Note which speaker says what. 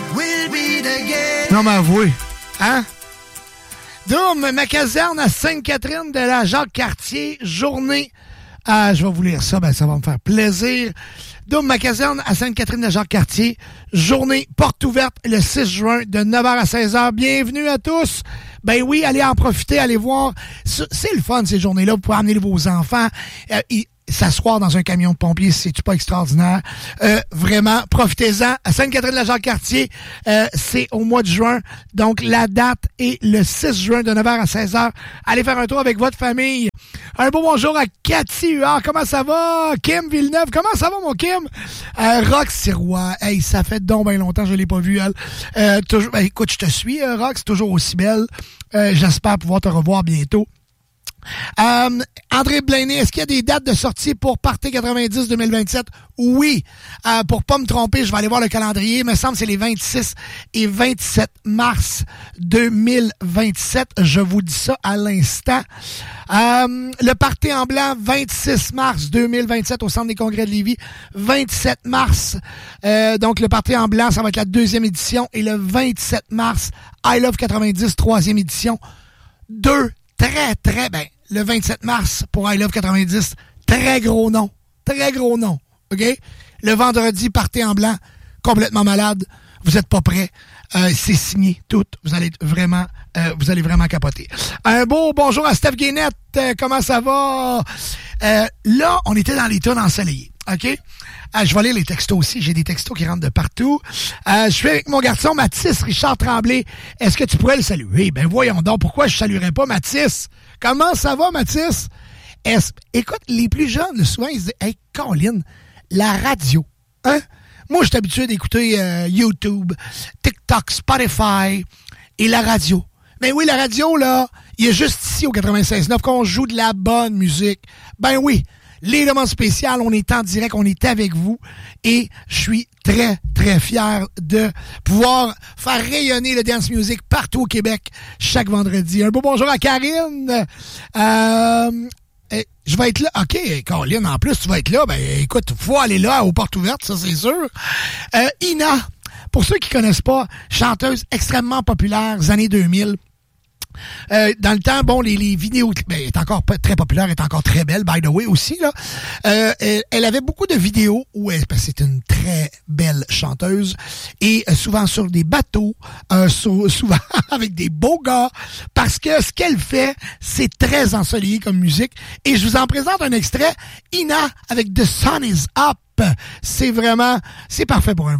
Speaker 1: Non, mais avouez, hein? Doom, ma caserne à Sainte-Catherine de la Jacques-Cartier, journée. Je vais vous lire ça, ça va me faire plaisir. Doom, ma caserne à Sainte-Catherine de la Jacques-Cartier, journée porte ouverte le 6 juin de 9h à 16h. Bienvenue à tous. Ben oui, allez en profiter, allez voir. C'est le fun, ces journées-là. Vous pouvez emmener vos enfants. S'asseoir dans un camion de pompiers, c'est-tu pas extraordinaire? Vraiment, profitez-en. À Sainte-Catherine-de-la-Jacques-Cartier, c'est au mois de juin. Donc, la date est le 6 juin de 9h à 16h. Allez faire un tour avec votre famille. Un beau bonjour à Cathy Huard. Comment ça va? Kim Villeneuve. Comment ça va, mon Kim? Rox Sirois. Hey, ça fait donc bien longtemps, je l'ai pas vu, elle. Toujours, écoute, je te suis, Rox, toujours aussi belle. J'espère pouvoir te revoir bientôt. André Blaney, est-ce qu'il y a des dates de sortie pour Party 90 2027? Oui. Pour pas me tromper, je vais aller voir le calendrier. Il me semble que c'est les 26 et 27 mars 2027. Je vous dis ça à l'instant. Le Party en blanc, 26 mars 2027 au Centre des Congrès de Lévis. 27 mars. Donc, le Party en blanc, ça va être la 2e édition. Et le 27 mars, I Love 90, 3e édition. Le 27 mars pour I Love 90, très gros nom, OK? Le vendredi, Party en blanc, complètement malade, vous n'êtes pas prêts, c'est signé, tout, vous allez vraiment capoter. Un beau bonjour à Steph Guénette, comment ça va? Là, on était dans les tunes ensoleillées, OK? Je vais lire les textos aussi. J'ai des textos qui rentrent de partout. Je suis avec mon garçon Mathis Richard Tremblay. Est-ce que tu pourrais le saluer? Ben voyons donc, pourquoi je saluerais pas Mathis? Comment ça va, Mathis? Écoute, les plus jeunes, souvent, ils se disent « Hey, Colin, la radio, hein? » Moi, je suis habitué d'écouter YouTube, TikTok, Spotify et la radio. Ben oui, la radio, là, il est juste ici au 96.9 qu'on joue de la bonne musique. Ben oui. Les demandes spéciales, on est en direct, on est avec vous et je suis très, très fier de pouvoir faire rayonner le dance music partout au Québec chaque vendredi. Un beau bonjour à Karine. Je vais être là. OK, Colin, en plus, tu vas être là. Ben écoute, faut aller là aux portes ouvertes, ça c'est sûr. Ina, pour ceux qui connaissent pas, chanteuse extrêmement populaire, années 2000. Dans le temps, bon, les vidéos, elle est encore très populaire, elle est encore très belle, by the way, aussi, là. Elle avait beaucoup de vidéos où c'est une très belle chanteuse et souvent sur des bateaux, souvent avec des beaux gars, parce que ce qu'elle fait, c'est très ensoleillé comme musique. Et je vous en présente un extrait, Ina avec The Sun Is Up. C'est parfait pour un